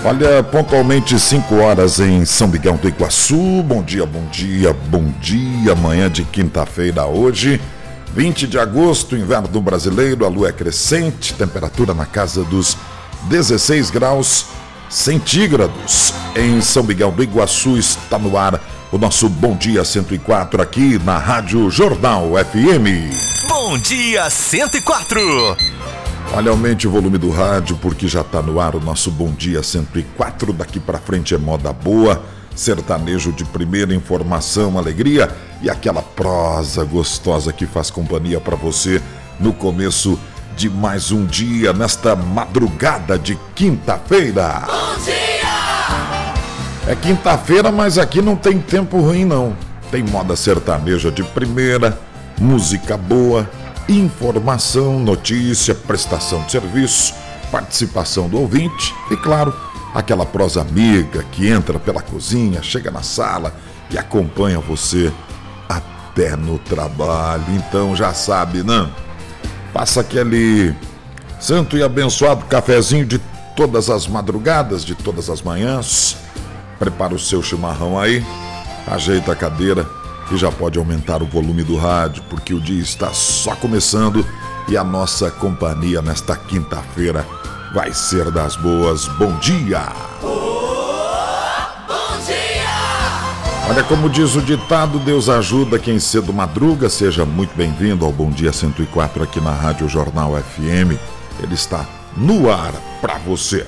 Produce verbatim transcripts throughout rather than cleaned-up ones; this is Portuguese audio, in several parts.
Olha, pontualmente cinco horas em São Miguel do Iguaçu. Bom dia, bom dia, bom dia. Manhã de quinta-feira hoje, vinte de agosto, inverno brasileiro, a lua é crescente, temperatura na casa dos dezesseis graus centígrados. Em São Miguel do Iguaçu está no ar o nosso Bom Dia cento e quatro aqui na Rádio Jornal F M. Bom Dia cento e quatro. Olha, aumente o volume do rádio porque já está no ar o nosso Bom Dia cento e quatro. Daqui para frente é moda boa, sertanejo de primeira, informação, alegria e aquela prosa gostosa que faz companhia para você no começo de mais um dia, nesta madrugada de quinta-feira. Bom dia! É quinta-feira, mas aqui não tem tempo ruim não. Tem moda sertaneja de primeira, música boa, informação, notícia, prestação de serviço, participação do ouvinte e, claro, aquela prosa amiga que entra pela cozinha, chega na sala e acompanha você até no trabalho. Então já sabe, não? Passa aquele santo e abençoado cafezinho de todas as madrugadas, de todas as manhãs. Prepara o seu chimarrão aí, ajeita a cadeira e já pode aumentar o volume do rádio, porque o dia está só começando e a nossa companhia nesta quinta-feira vai ser das boas. Bom dia! Oh, bom dia! Olha, como diz o ditado, Deus ajuda quem cedo madruga. Seja muito bem-vindo ao Bom Dia cento e quatro aqui na Rádio Jornal F M. Ele está no ar para você.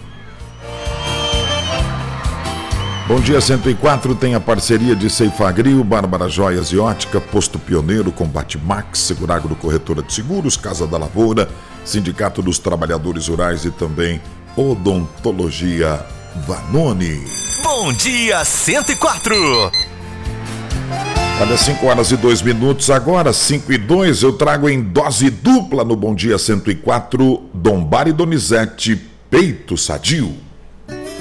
Bom Dia cento e quatro tem a parceria de Ceifagrio, Bárbara Joias e Ótica, Posto Pioneiro, Combate Max, Seguragro Corretora de Seguros, Casa da Lavoura, Sindicato dos Trabalhadores Rurais e também Odontologia Vanoni. Bom Dia cento e quatro. Olha, cinco horas e dois minutos agora, cinco e dois, eu trago em dose dupla no Bom Dia cento e quatro, Dom Bari Donizete, Peito Sadio.